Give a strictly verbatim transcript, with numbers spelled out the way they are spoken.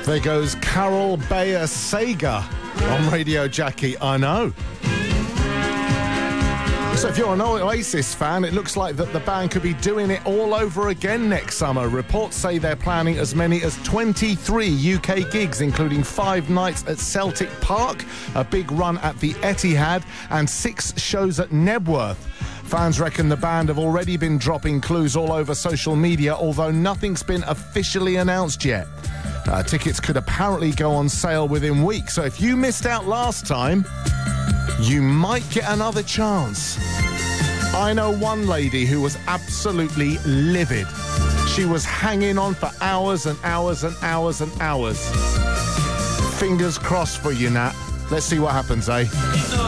There goes Carol Bayer Sager on Radio Jackie. I know. So if you're an Oasis fan, it looks like that the band could be doing it all over again next summer. Reports say they're planning as many as twenty-three U K gigs, including five nights at Celtic Park, a big run at the Etihad, and six shows at Nebworth. Fans reckon the band have already been dropping clues all over social media, although nothing's been officially announced yet. Uh, tickets could apparently go on sale within weeks, so if you missed out last time, you might get another chance. I know one lady who was absolutely livid. She was hanging on for hours and hours and hours and hours. Fingers crossed for you, Nat. Let's see what happens, eh?